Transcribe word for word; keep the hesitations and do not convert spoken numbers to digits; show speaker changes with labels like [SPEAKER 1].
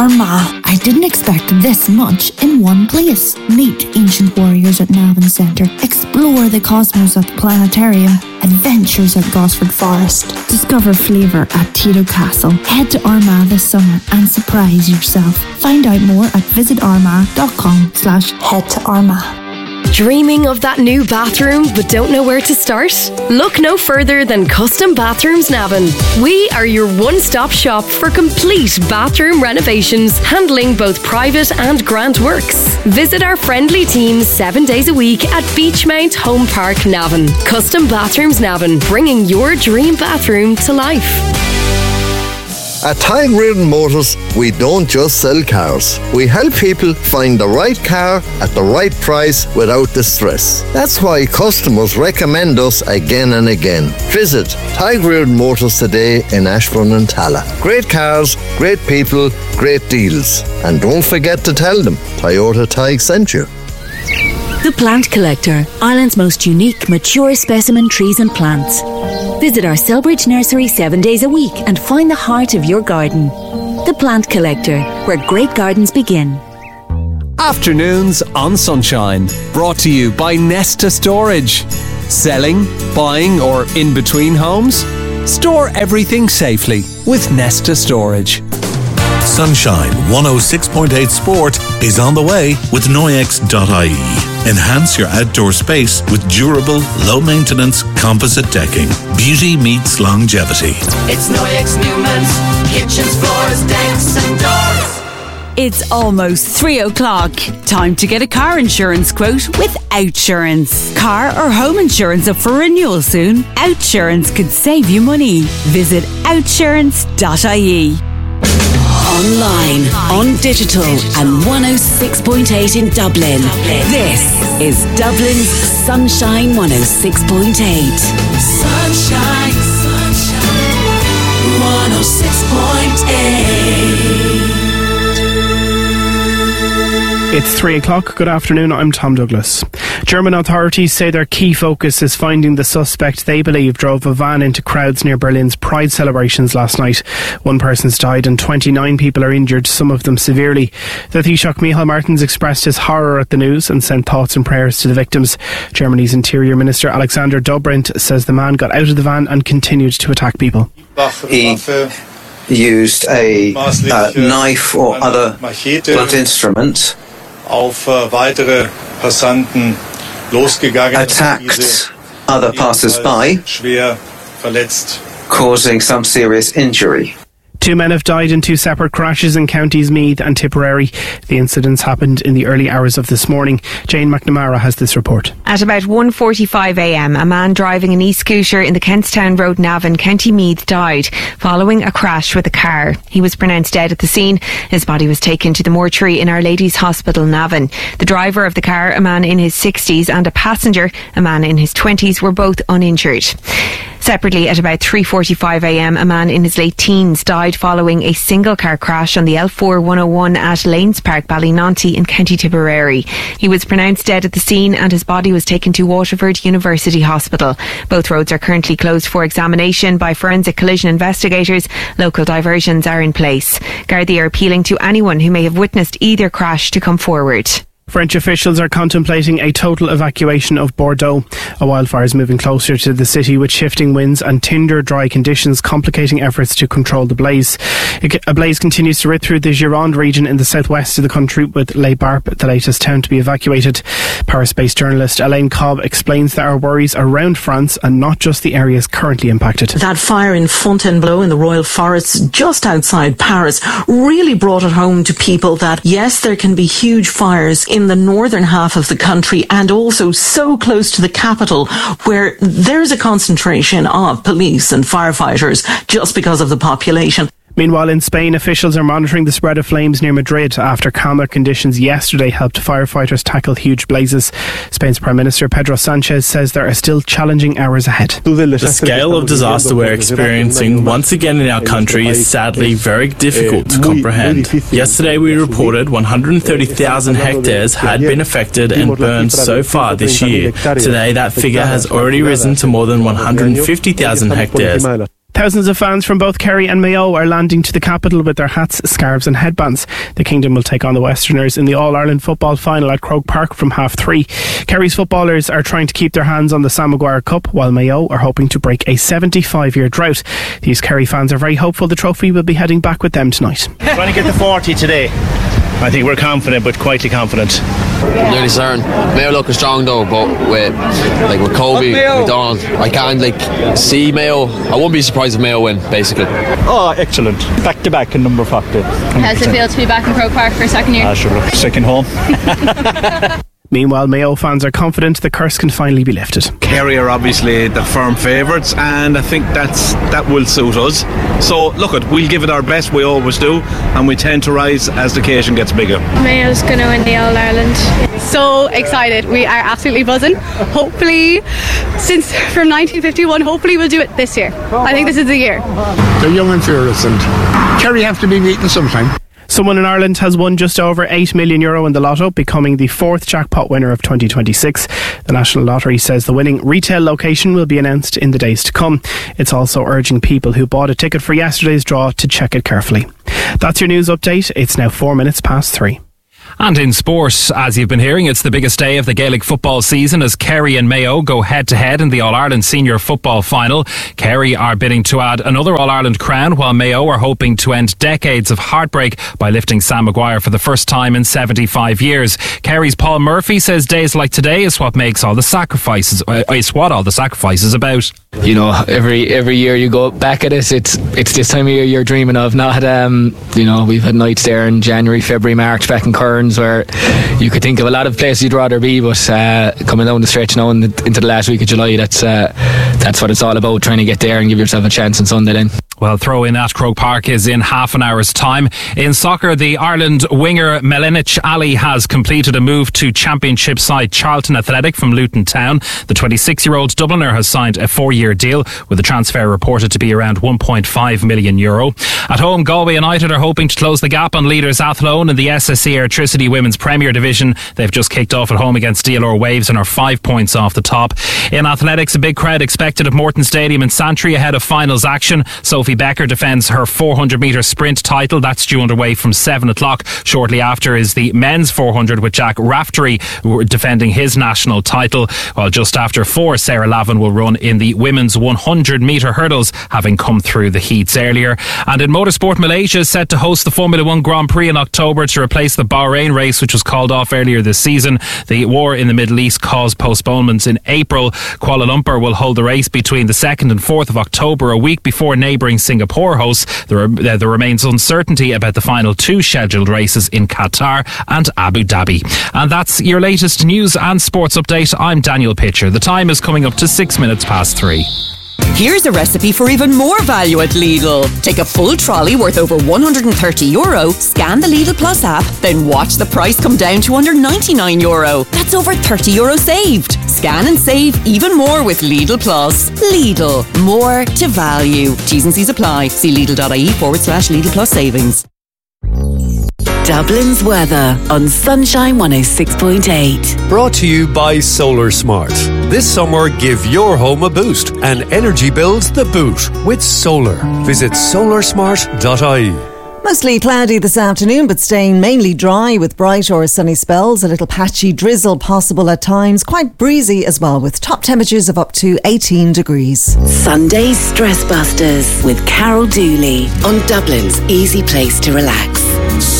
[SPEAKER 1] Armagh. I didn't expect this much in one place. Meet ancient warriors at Navan Centre. Explore the cosmos at the planetarium. Adventures at Gosford Forest. Discover flavour at Tito Castle. Head to Armagh this summer and surprise yourself. Find out more at visitarmagh.com slash head to Armagh.
[SPEAKER 2] Dreaming of that new bathroom but don't know where to start? Look no further than Custom Bathrooms Navan. We are your one-stop shop for complete bathroom renovations, handling both private and grant works. Visit our friendly team seven days a week at Beachmount Home Park, Navan. Custom Bathrooms Navan, bringing your dream bathroom to life.
[SPEAKER 3] At Tadhg Reardon Motors, we don't just sell cars. We help people find the right car at the right price without the stress. That's why customers recommend us again and again. Visit Tadhg Reardon Motors today in Ashbourne and Tala. Great cars, great people, great deals. And don't forget to tell them Toyota Tadhg sent you.
[SPEAKER 4] The Plant Collector, Ireland's most unique, mature specimen trees and plants. Visit our Selbridge nursery seven days a week and find the heart of your garden. The Plant Collector, where great gardens begin.
[SPEAKER 5] Afternoons on Sunshine, brought to you by Nesta Storage. Selling, buying or in between homes? Store everything safely with Nesta Storage.
[SPEAKER 6] Sunshine one oh six point eight Sport is on the way with Noyex dot I E. Enhance your outdoor space with durable, low-maintenance composite decking. Beauty meets longevity. It's
[SPEAKER 7] Noyex Newman's kitchens, floors, decks and doors.
[SPEAKER 8] It's almost three o'clock. Time to get a car insurance quote with Outsurance. Car or home insurance up for renewal soon? Outsurance could save you money. Visit outsurance dot I E.
[SPEAKER 4] Online, on digital, and one oh six point eight in Dublin. This is Dublin's Sunshine one oh six point eight.
[SPEAKER 7] Sunshine, sunshine, one oh six point eight.
[SPEAKER 9] It's three o'clock. Good afternoon, I'm Tom Douglas. German authorities say their key focus is finding the suspect they believe drove a van into crowds near Berlin's Pride celebrations last night. One person's died and twenty-nine people are injured, some of them severely. The Taoiseach Micheál Martins expressed his horror at the news and sent thoughts and prayers to the victims. Germany's Interior Minister Alexander Dobrindt says the man got out of the van and continued to attack people.
[SPEAKER 10] He used a uh, knife or other blunt instrument, attacked other passers-by, causing some serious injury.
[SPEAKER 9] Two men have died in two separate crashes in counties Meath and Tipperary. The incidents happened in the early hours of this morning. Jane McNamara has this report.
[SPEAKER 11] At about one forty-five a m, a man driving an e-scooter in the Kentstown Road, Navan, County Meath, died following a crash with a car. He was pronounced dead at the scene. His body was taken to the mortuary in Our Lady's Hospital, Navan. The driver of the car, a man in his sixties, and a passenger, a man in his twenties, were both uninjured. Separately, at about three forty-five a m, a man in his late teens died following a single-car crash on the L four one oh one at Lanes Park, Ballynonty in County Tipperary. He was pronounced dead at the scene and his body was taken to Waterford University Hospital. Both roads are currently closed for examination by forensic collision investigators. Local diversions are in place. Gardaí are appealing to anyone who may have witnessed either crash to come forward.
[SPEAKER 9] French officials are contemplating a total evacuation of Bordeaux. A wildfire is moving closer to the city with shifting winds and tinder dry conditions complicating efforts to control the blaze. A blaze continues to rip through the Gironde region in the southwest of the country, with Les Barpes the latest town to be evacuated. Paris-based journalist Elaine Cobb explains there are worries around France and not just the areas currently impacted.
[SPEAKER 12] That fire in Fontainebleau in the Royal Forests just outside Paris really brought it home to people that yes, there can be huge fires in the northern half of the country and also so close to the capital where there's a concentration of police and firefighters just because of the population.
[SPEAKER 9] Meanwhile, in Spain, officials are monitoring the spread of flames near Madrid after calmer conditions yesterday helped firefighters tackle huge blazes. Spain's Prime Minister Pedro Sanchez says there are still challenging hours ahead.
[SPEAKER 13] The scale of disaster we're experiencing once again in our country is sadly very difficult to comprehend. Yesterday we reported one hundred thirty thousand hectares had been affected and burned so far this year. Today that figure has already risen to more than one hundred fifty thousand hectares.
[SPEAKER 9] Thousands of fans from both Kerry and Mayo are landing to the capital with their hats, scarves and headbands. The Kingdom will take on the Westerners in the All-Ireland football final at Croke Park from half three. Kerry's footballers are trying to keep their hands on the Sam Maguire Cup, while Mayo are hoping to break a seventy-five-year drought. These Kerry fans are very hopeful the trophy will be heading back with them tonight.
[SPEAKER 14] Trying to get the forty today. I think we're confident, but quietly confident.
[SPEAKER 15] Nearly certain. Mayo look strong though, but with like with Kobe, McDonald, I can't like see Mayo. I won't be surprised if Mayo win, basically.
[SPEAKER 14] Oh, excellent! Back to back in number forty.
[SPEAKER 16] How does it feel to be back in Croke Park for a second year?
[SPEAKER 14] Ah, sure, look, second home.
[SPEAKER 9] Meanwhile, Mayo fans are confident the curse can finally be lifted.
[SPEAKER 17] Kerry are obviously the firm favourites, and I think that's that will suit us. So look, it we'll give it our best, we always do, and we tend to rise as the occasion gets bigger.
[SPEAKER 16] Mayo's going to win the All-Ireland. So excited, we are absolutely buzzing. Hopefully, since from nineteen fifty-one, hopefully we'll do it this year. I think this is the year.
[SPEAKER 18] They're young and fearless, and Kerry have to be beaten sometime.
[SPEAKER 9] Someone in Ireland has won just over eight million euro in the lotto, becoming the fourth jackpot winner of twenty twenty-six. The National Lottery says the winning retail location will be announced in the days to come. It's also urging people who bought a ticket for yesterday's draw to check it carefully. That's your news update. It's now four minutes past three.
[SPEAKER 19] And in sport, as you've been hearing, it's the biggest day of the Gaelic football season as Kerry and Mayo go head-to-head in the All-Ireland Senior Football Final. Kerry are bidding to add another All-Ireland crown, while Mayo are hoping to end decades of heartbreak by lifting Sam Maguire for the first time in seventy-five years. Kerry's Paul Murphy says days like today is what makes all the sacrifices, uh, it's what all the sacrifice is about.
[SPEAKER 20] You know, every every year you go back at it, it's it's this time of year you're dreaming of. Not, um, you know, we've had nights there in January, February, March back in Kearns where you could think of a lot of places you'd rather be, but uh, coming down the stretch now in the, into the last week of July, that's uh, that's what it's all about, trying to get there and give yourself a chance on Sunday then.
[SPEAKER 19] Well, throw in at Croke Park is in half an hour's time. In soccer, the Ireland winger Melinic Ali has completed a move to Championship side Charlton Athletic from Luton Town. The twenty-six-year-old Dubliner has signed a four-year deal with the transfer reported to be around one point five million euro. At home, Galway United are hoping to close the gap on leaders Athlone in the S S C Airtricity Women's Premier Division. They've just kicked off at home against D L R Waves and are five points off the top. In athletics, a big crowd expected at Morton Stadium in Santry ahead of finals action. Sophie Becker defends her four hundred metre sprint title. That's due underway from seven o'clock. Shortly after is the men's four hundred with Jack Raftery defending his national title. While just after four, Sarah Lavin will run in the women's one hundred metre hurdles, having come through the heats earlier. And in motorsport, Malaysia is set to host the Formula One Grand Prix in October to replace the Bahrain race, which was called off earlier this season. The war in the Middle East caused postponements in April. Kuala Lumpur will hold the race between the second and fourth of October, a week before neighbouring Singapore hosts. There, uh, there remains uncertainty about the final two scheduled races in Qatar and Abu Dhabi. And that's your latest news and sports update. I'm Daniel Pitcher. The time is coming up to six minutes past three.
[SPEAKER 21] Here's a recipe for even more value at Lidl. Take a full trolley worth over one hundred thirty euro, scan the Lidl Plus app, then watch the price come down to under ninety-nine euro. That's over thirty euro saved. Scan and save even more with Lidl Plus. Lidl, more to value. T's and C's apply. See Lidl.ie forward slash Lidl Plus savings.
[SPEAKER 4] Dublin's weather on Sunshine one oh six point eight.
[SPEAKER 22] Brought to you by Solar Smart. This summer, give your home a boost and energy bills the boot with solar. Visit solar smart dot I E.
[SPEAKER 23] Mostly cloudy this afternoon, but staying mainly dry with bright or sunny spells. A little patchy drizzle possible at times. Quite breezy as well, with top temperatures of up to eighteen degrees.
[SPEAKER 4] Sunday's Stress Busters with Carol Dooley on Dublin's easy place to relax.